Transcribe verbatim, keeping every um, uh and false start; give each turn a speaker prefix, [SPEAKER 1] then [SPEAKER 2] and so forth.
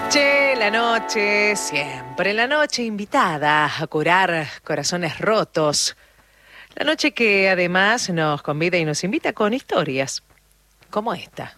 [SPEAKER 1] Che, la noche, siempre la noche invitada a curar corazones rotos. La noche que además nos convida y nos invita con historias como esta.